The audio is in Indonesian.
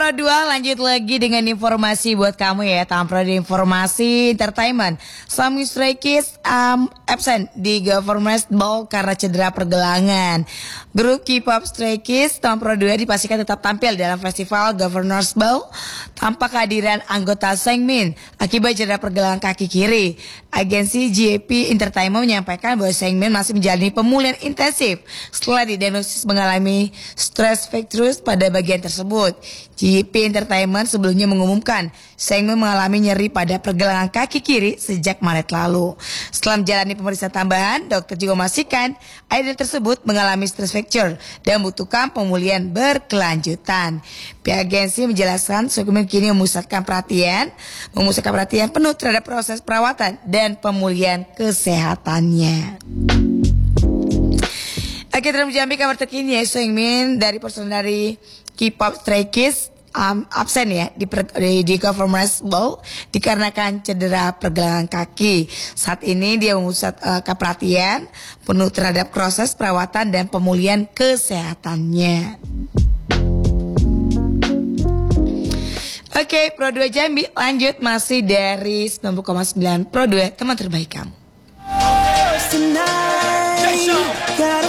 Pro 2 lanjut lagi dengan informasi buat kamu ya. Tampil di informasi entertainment. Suami Stray Kids absen di Government Ball karena cedera pergelangan. Grup K-pop Stray Kids tahun Pro 2 dipastikan tetap tampil dalam festival Governors Ball tanpa kehadiran anggota Sangmin akibat cedera pergelangan kaki kiri. Agensi JP Entertainment menyampaikan bahwa Sangmin masih menjalani pemulihan intensif setelah didiagnosis mengalami stress fracture pada bagian tersebut. JP Entertainment sebelumnya mengumumkan Sangmin mengalami nyeri pada pergelangan kaki kiri sejak Maret lalu. Setelah menjalani pemeriksaan tambahan, dokter juga memastikan idol tersebut mengalami stress fracture dan membutuhkan pemulihan berkelanjutan. Pihak agensi menjelaskan Sangmin kini memusatkan perhatian penuh terhadap proses perawatan dan pemulihan kesehatannya. Oke, dalam jambi kabar terkini ya, Sangmin dari personel dari K-pop Stray Kids absen ya di Government Ball dikarenakan cedera pergelangan kaki. Saat ini dia memusatkan perhatian penuh terhadap proses perawatan dan pemulihan kesehatannya. Oke, Pro 2 Jambi lanjut masih dari 90,9 Pro 2, teman terbaik kamu.